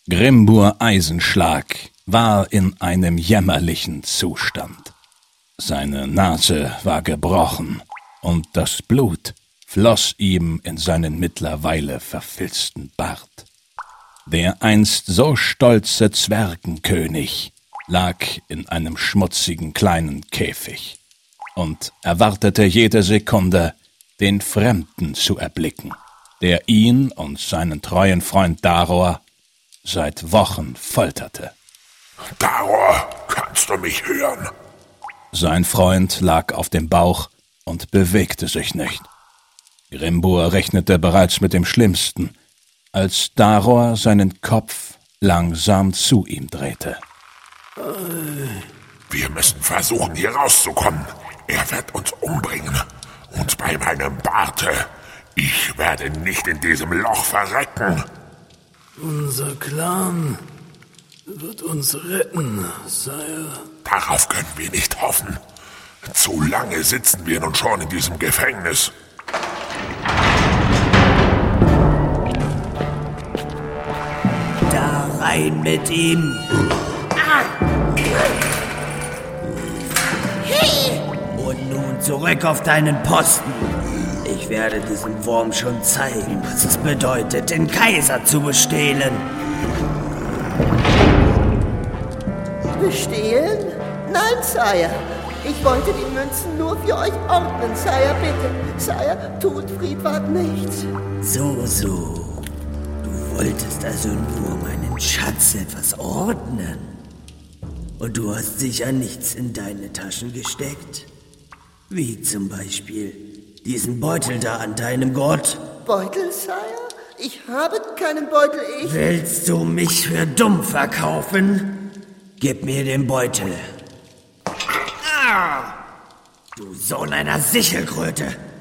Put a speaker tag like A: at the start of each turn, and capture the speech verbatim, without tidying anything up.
A: Grimbur Eisenschlag war in einem jämmerlichen Zustand. Seine Nase war gebrochen und das Blut floss ihm in seinen mittlerweile verfilzten Bart. Der einst so stolze Zwergenkönig lag in einem schmutzigen kleinen Käfig und erwartete jede Sekunde, den Fremden zu erblicken, der ihn und seinen treuen Freund Daror seit Wochen folterte.
B: Daror, kannst du mich hören?
A: Sein Freund lag auf dem Bauch und bewegte sich nicht. Grimbur rechnete bereits mit dem Schlimmsten, als Daror seinen Kopf langsam zu ihm drehte.
B: Wir müssen versuchen, hier rauszukommen. Er wird uns umbringen. Und bei meinem Barte, ich werde nicht in diesem Loch verrecken.
C: Unser Clan wird uns retten, Sire.
B: Darauf können wir nicht hoffen. Zu lange sitzen wir nun schon in diesem Gefängnis.
D: Da rein mit ihm! Ah. Hey. Und nun zurück auf deinen Posten. Ich werde diesem Wurm schon zeigen, was es bedeutet, den Kaiser zu bestehlen.
E: Bestehlen? Nein, Sire. Ich wollte die Münzen nur für euch ordnen, Sire, bitte. Sire, tut Friedwart nichts.
D: So, so. Du wolltest also nur meinen Schatz etwas ordnen. Und du hast sicher nichts in deine Taschen gesteckt. Wie zum Beispiel diesen Beutel da an deinem Gurt.
E: Beutel, Sire? Ich habe keinen Beutel, ich...
D: Willst du mich für dumm verkaufen? Gib mir den Beutel. Ah! Du Sohn einer Sichelkröte!